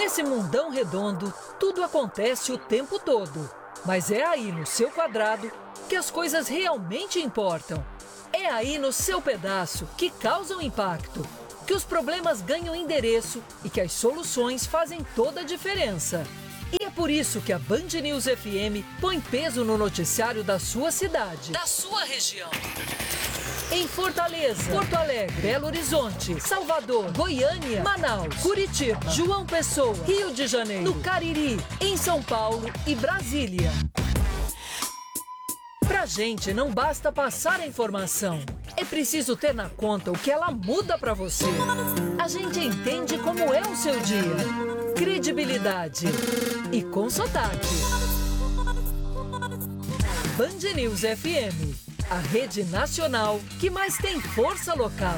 Nesse mundão redondo, tudo acontece o tempo todo. Mas é aí no seu quadrado que as coisas realmente importam. É aí no seu pedaço que causam impacto, que os problemas ganham endereço e que as soluções fazem toda a diferença. E é por isso que a Band News FM põe peso no noticiário da sua cidade, da sua região. Em Fortaleza, Porto Alegre, Belo Horizonte, Salvador, Goiânia, Manaus, Curitiba, João Pessoa, Rio de Janeiro, no Cariri, em São Paulo e Brasília. Pra gente não basta passar a informação, é preciso ter na conta o que ela muda pra você. A gente entende como é o seu dia, credibilidade e com sotaque. Band News FM, a rede nacional que mais tem força local.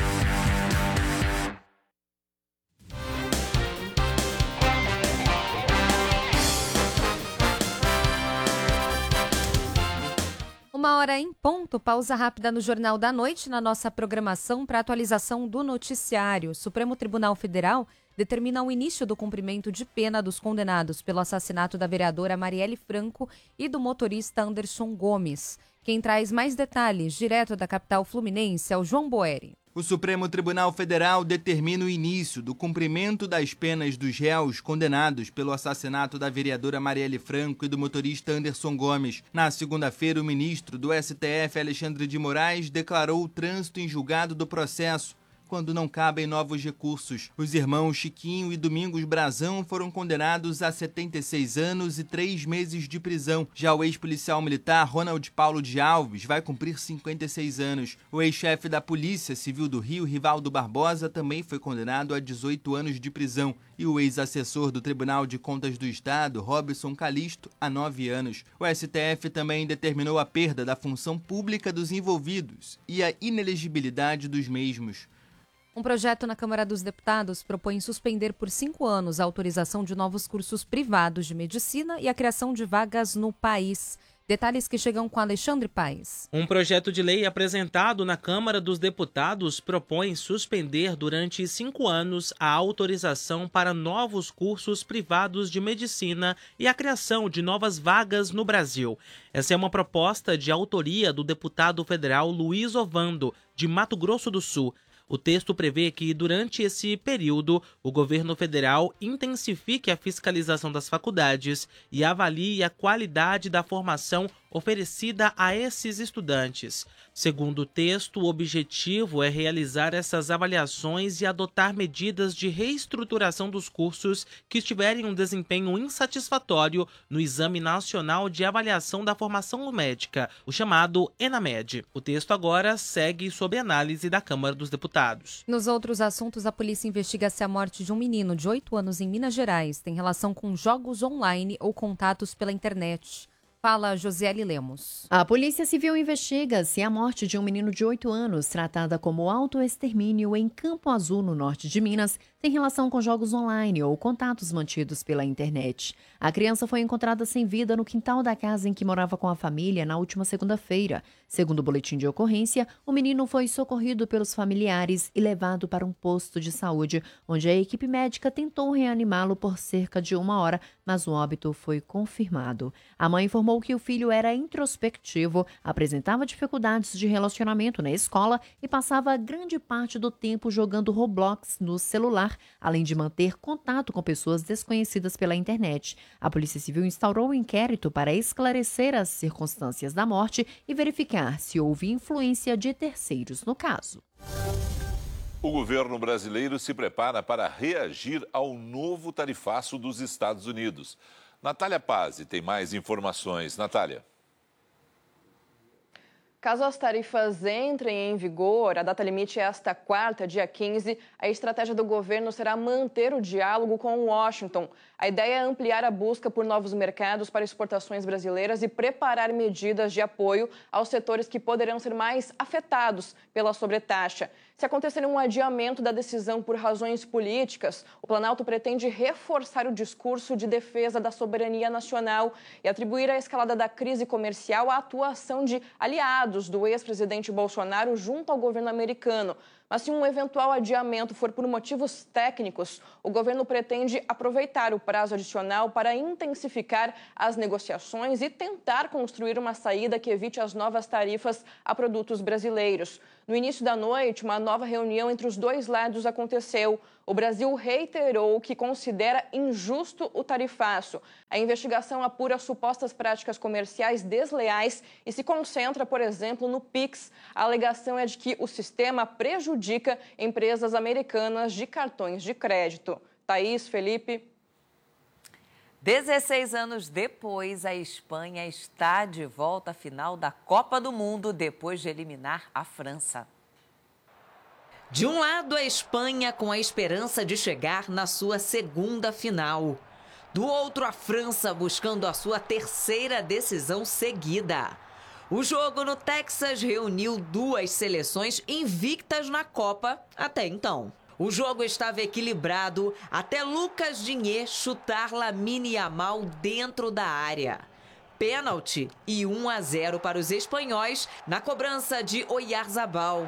Uma hora em ponto, pausa rápida no Jornal da Noite na nossa programação para atualização do noticiário. O Supremo Tribunal Federal determina o início do cumprimento de pena dos condenados pelo assassinato da vereadora Marielle Franco e do motorista Anderson Gomes. Quem traz mais detalhes direto da capital fluminense é o João Boeri. O Supremo Tribunal Federal determina o início do cumprimento das penas dos réus condenados pelo assassinato da vereadora Marielle Franco e do motorista Anderson Gomes. Na segunda-feira, o ministro do STF, Alexandre de Moraes, declarou o trânsito em julgado do processo, quando não cabem novos recursos. Os irmãos Chiquinho e Domingos Brazão foram condenados a 76 anos e 3 meses de prisão. Já o ex-policial militar Ronald Paulo de Alves vai cumprir 56 anos. O ex-chefe da Polícia Civil do Rio, Rivaldo Barbosa, também foi condenado a 18 anos de prisão. E o ex-assessor do Tribunal de Contas do Estado, Robson Calixto, a 9 anos. O STF também determinou a perda da função pública dos envolvidos e a inelegibilidade dos mesmos. Um projeto na Câmara dos Deputados propõe suspender por 5 anos a autorização de novos cursos privados de medicina e a criação de vagas no país. Detalhes que chegam com Alexandre Paes. Um projeto de lei apresentado na Câmara dos Deputados propõe suspender durante 5 anos a autorização para novos cursos privados de medicina e a criação de novas vagas no Brasil. Essa é uma proposta de autoria do deputado federal Luiz Ovando, de Mato Grosso do Sul. O texto prevê que, durante esse período, o governo federal intensifique a fiscalização das faculdades e avalie a qualidade da formação oferecida a esses estudantes. Segundo o texto, o objetivo é realizar essas avaliações e adotar medidas de reestruturação dos cursos que tiverem um desempenho insatisfatório no Exame Nacional de Avaliação da Formação Médica, o chamado ENAMED. O texto agora segue sob análise da Câmara dos Deputados. Nos outros assuntos, a polícia investiga se a morte de um menino de 8 anos em Minas Gerais tem relação com jogos online ou contatos pela internet. Fala Josiele Lemos. A Polícia Civil investiga se a morte de um menino de 8 anos, tratada como autoextermínio em Campo Azul, no norte de Minas, tem relação com jogos online ou contatos mantidos pela internet. A criança foi encontrada sem vida no quintal da casa em que morava com a família na última segunda-feira. Segundo o boletim de ocorrência, o menino foi socorrido pelos familiares e levado para um posto de saúde, onde a equipe médica tentou reanimá-lo por cerca de 1 hora, mas o óbito foi confirmado. A mãe informou que o filho era introspectivo, apresentava dificuldades de relacionamento na escola e passava grande parte do tempo jogando Roblox no celular, além de manter contato com pessoas desconhecidas pela internet. A Polícia Civil instaurou um inquérito para esclarecer as circunstâncias da morte e verificar se houve influência de terceiros no caso. O governo brasileiro se prepara para reagir ao novo tarifaço dos Estados Unidos. Natália Pazzi tem mais informações. Natália. Caso as tarifas entrem em vigor, a data limite é esta quarta, dia 15, a estratégia do governo será manter o diálogo com Washington. A ideia é ampliar a busca por novos mercados para exportações brasileiras e preparar medidas de apoio aos setores que poderão ser mais afetados pela sobretaxa. Se acontecer um adiamento da decisão por razões políticas, o Planalto pretende reforçar o discurso de defesa da soberania nacional e atribuir a escalada da crise comercial à atuação de aliados do ex-presidente Bolsonaro junto ao governo americano. Mas se um eventual adiamento for por motivos técnicos, o governo pretende aproveitar o prazo adicional para intensificar as negociações e tentar construir uma saída que evite as novas tarifas a produtos brasileiros. No início da noite, uma nova reunião entre os dois lados aconteceu. O Brasil reiterou que considera injusto o tarifaço. A investigação apura supostas práticas comerciais desleais e se concentra, por exemplo, no PIX. A alegação é de que o sistema prejudica empresas americanas de cartões de crédito. Thaís, Felipe. 16 anos depois, a Espanha está de volta à final da Copa do Mundo depois de eliminar a França. De um lado, a Espanha com a esperança de chegar na sua segunda final. Do outro, a França buscando a sua terceira decisão seguida. O jogo no Texas reuniu duas seleções invictas na Copa até então. O jogo estava equilibrado até Lucas Digne chutar Lamine Yamal dentro da área. Pênalti e 1-0 para os espanhóis na cobrança de Oyarzabal.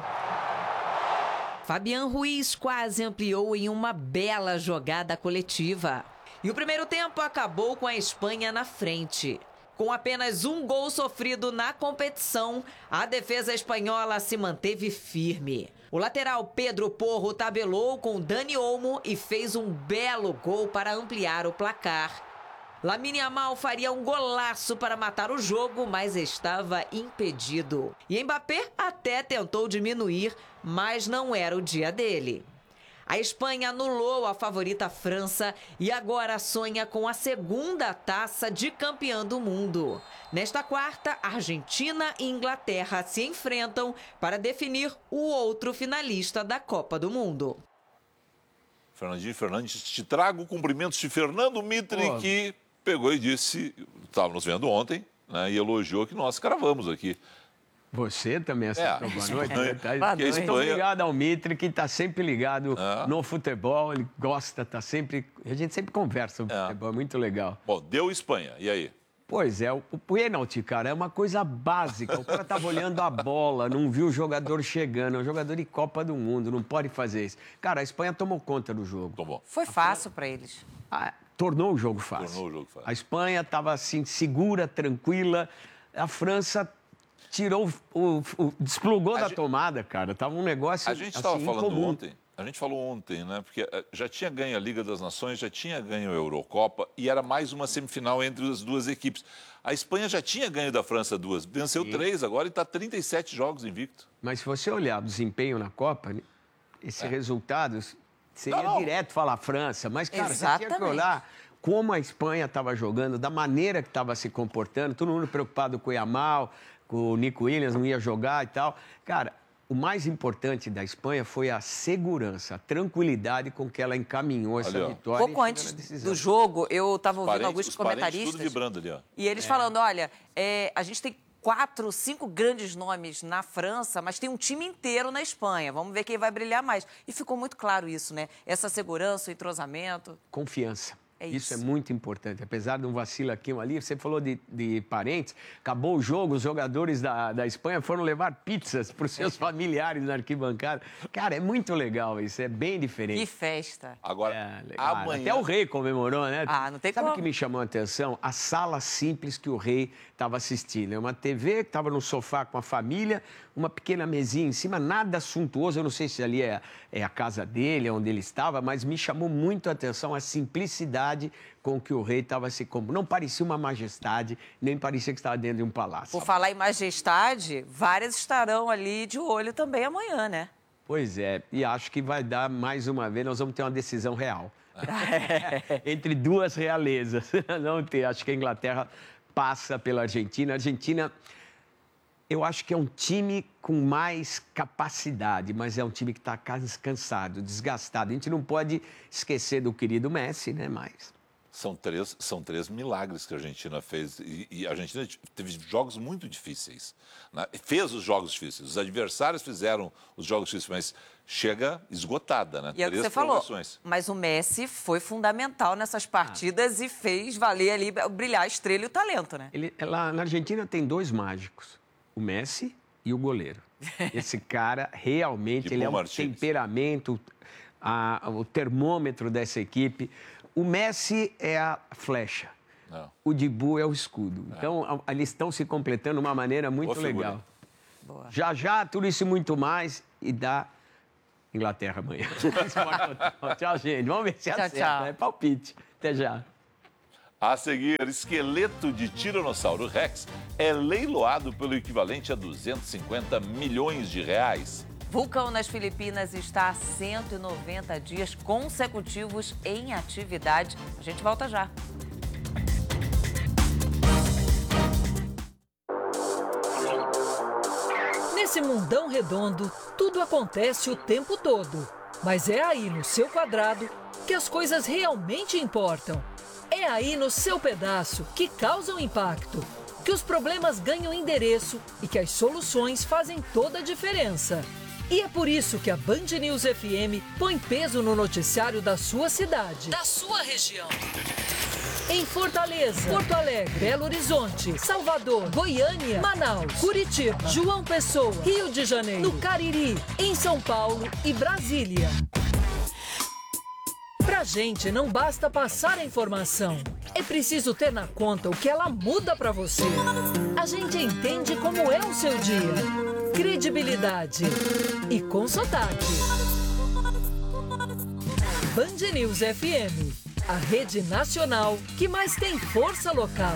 Fabián Ruiz quase ampliou em uma bela jogada coletiva. E o primeiro tempo acabou com a Espanha na frente. Com apenas um gol sofrido na competição, a defesa espanhola se manteve firme. O lateral Pedro Porro tabelou com Dani Olmo e fez um belo gol para ampliar o placar. Lamine Yamal faria um golaço para matar o jogo, mas estava impedido. E Mbappé até tentou diminuir, mas não era o dia dele. A Espanha anulou a favorita França e agora sonha com a segunda taça de campeã do mundo. Nesta quarta, Argentina e Inglaterra se enfrentam para definir o outro finalista da Copa do Mundo. Fernandinho Fernandes, te trago cumprimentos de Fernando Mitre, que pegou e disse, estávamos vendo ontem, né, e elogiou que nós cravamos aqui. Você também acertou. Boa noite. Muito obrigado ao Mitre, que está sempre ligado no futebol. Ele gosta, está sempre... A gente sempre conversa sobre futebol, é muito legal. Bom, deu Espanha, e aí? Pois é, o pênalti, cara, é uma coisa básica. O cara estava olhando a bola, não viu o jogador chegando. É um jogador de Copa do Mundo, não pode fazer isso. Cara, a Espanha tomou conta do jogo. Tomou. Foi fácil para eles. Tornou o jogo fácil. Tornou o jogo fácil. A Espanha estava assim, segura, tranquila. A França... desplugou da tomada, cara. Tava um negócio assim, a gente estava falando incomum. ontem. A gente falou ontem, né? Porque já tinha ganho a Liga das Nações, já tinha ganho a Eurocopa e era mais uma semifinal entre as duas equipes. A Espanha já tinha ganho da França duas, venceu 3 agora e está 37 jogos invicto. Mas se você olhar o desempenho na Copa, esse resultado seria direto falar França. Mas, cara, você tinha que olhar como a Espanha estava jogando, da maneira que estava se comportando, todo mundo preocupado com o Yamal, com o Nico Williams, não ia jogar e tal. Cara, o mais importante da Espanha foi a segurança, a tranquilidade com que ela encaminhou essa vitória. Pouco antes do jogo, eu estava ouvindo alguns comentaristas. Tudo vibrando ali, ó. E eles falando, olha, a gente tem 4, 5 grandes nomes na França, mas tem um time inteiro na Espanha. Vamos ver quem vai brilhar mais. E ficou muito claro isso, né? Essa segurança, o entrosamento. Confiança. Isso é muito importante. Apesar de um vacilo aqui ou ali, você falou de parentes, acabou o jogo, os jogadores da Espanha foram levar pizzas para os seus familiares na arquibancada. Cara, é muito legal isso, é bem diferente. Que festa. Agora, amanhã... Até o rei comemorou, né? Não tem Sabe como. o que me chamou a atenção? A sala simples que o rei estava assistindo. É uma TV que estava no sofá com a família, uma pequena mesinha em cima, nada suntuoso. Eu não sei se ali é a casa dele, onde ele estava, mas me chamou muito a atenção a simplicidade com que o rei estava se comportando. Não parecia uma majestade, nem parecia que estava dentro de um palácio. Por falar em majestade, várias estarão ali de olho também amanhã, né? Pois é, e acho que vai dar mais uma vez, nós vamos ter uma decisão real. Entre duas realezas. Não ter, acho que a Inglaterra passa pela Argentina. A Argentina, eu acho que é um time com mais capacidade, mas é um time que está cansado, desgastado. A gente não pode esquecer do querido Messi, né? Mas são três milagres que a Argentina fez. E a Argentina teve jogos muito difíceis, né? Fez os jogos difíceis. Os adversários fizeram os jogos difíceis, mas chega esgotada, né? E é o que você falou, mas o Messi foi fundamental nessas partidas e fez valer ali, brilhar a estrela e o talento, né? Lá na Argentina tem 2 mágicos, o Messi e o goleiro. Esse cara, realmente, ele é um temperamento, o termômetro dessa equipe. O Messi é a flecha. Não. O Dibu é o escudo. Então, eles estão se completando de uma maneira muito legal. Boa. Já, tudo isso e muito mais. E dá Inglaterra amanhã. Tchau, gente. Vamos ver se acerta. Tchau. É palpite. Até já. A seguir, esqueleto de Tiranossauro Rex é leiloado pelo equivalente a 250 milhões de reais. Vulcão nas Filipinas está há 190 dias consecutivos em atividade. A gente volta já. Nesse mundão redondo, tudo acontece o tempo todo. Mas é aí no seu quadrado que as coisas realmente importam. É aí no seu pedaço que causam impacto, que os problemas ganham endereço e que as soluções fazem toda a diferença. E é por isso que a Band News FM põe peso no noticiário da sua cidade, da sua região. Em Fortaleza, Porto Alegre, Belo Horizonte, Salvador, Goiânia, Manaus, Curitiba, João Pessoa, Rio de Janeiro, no Cariri, em São Paulo e Brasília. Pra gente não basta passar a informação, é preciso ter na conta o que ela muda pra você. A gente entende como é o seu dia, credibilidade e com sotaque. Band News FM, a rede nacional que mais tem força local.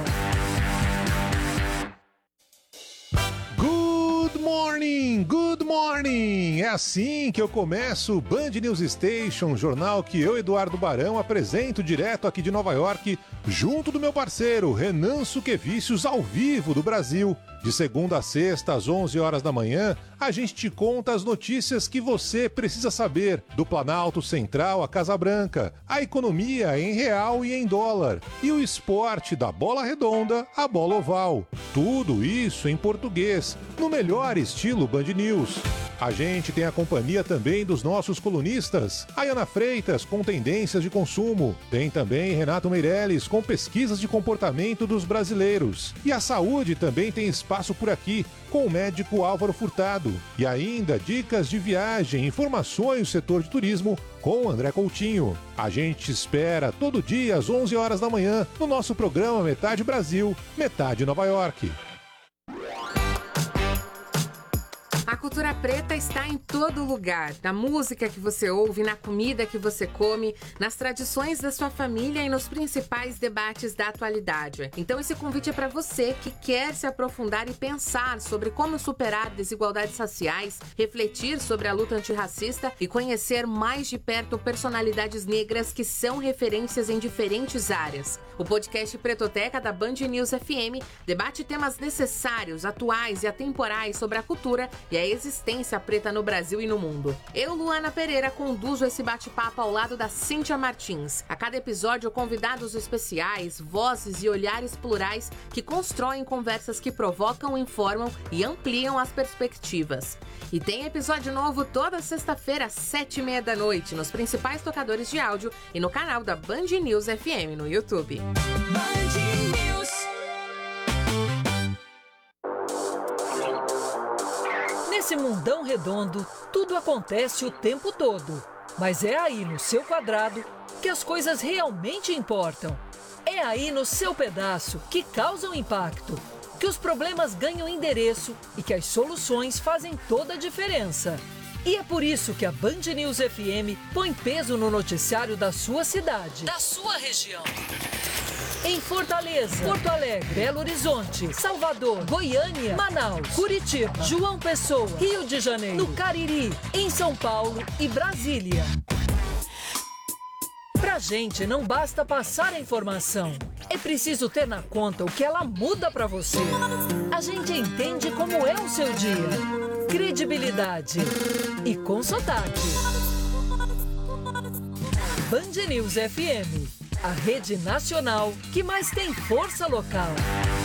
Good morning! É assim que eu começo o Band News Station, jornal que eu, Eduardo Barão, apresento direto aqui de Nova York, junto do meu parceiro Renan Suquevicius, ao vivo do Brasil. De segunda a sexta, às 11 horas da manhã, a gente te conta as notícias que você precisa saber, do Planalto Central à Casa Branca, a economia em real e em dólar, e o esporte da bola redonda à bola oval. Tudo isso em português, no melhor estilo Band News. A gente tem a companhia também dos nossos colunistas, a Ana Freitas com tendências de consumo, tem também Renato Meirelles com pesquisas de comportamento dos brasileiros, e a saúde também tem espaço por aqui, com o médico Álvaro Furtado, e ainda dicas de viagem, informações do setor de turismo com André Coutinho. A gente espera todo dia às 11 horas da manhã no nosso programa Metade Brasil, Metade Nova York. A cultura preta está em todo lugar, na música que você ouve, na comida que você come, nas tradições da sua família e nos principais debates da atualidade. Então esse convite é para você que quer se aprofundar e pensar sobre como superar desigualdades raciais, refletir sobre a luta antirracista e conhecer mais de perto personalidades negras que são referências em diferentes áreas. O podcast Pretoteca da Band News FM debate temas necessários, atuais e atemporais sobre a cultura e a existência preta no Brasil e no mundo. Eu, Luana Pereira, conduzo esse bate-papo ao lado da Cíntia Martins. A cada episódio, convidados especiais, vozes e olhares plurais que constroem conversas que provocam, informam e ampliam as perspectivas. E tem episódio novo toda sexta-feira às 7h30 da noite, nos principais tocadores de áudio e no canal da Band News FM no YouTube. Band News. Nesse mundão redondo, tudo acontece o tempo todo. Mas é aí no seu quadrado que as coisas realmente importam. É aí no seu pedaço que causam impacto, que os problemas ganham endereço e que as soluções fazem toda a diferença. E é por isso que a Band News FM põe peso no noticiário da sua cidade, da sua região. Em Fortaleza, Porto Alegre, Belo Horizonte, Salvador, Goiânia, Manaus, Curitiba, João Pessoa, Rio de Janeiro, no Cariri, em São Paulo e Brasília. Pra gente não basta passar a informação, é preciso ter na conta o que ela muda pra você. A gente entende como é o seu dia, credibilidade e com sotaque. Band News FM, a rede nacional que mais tem força local.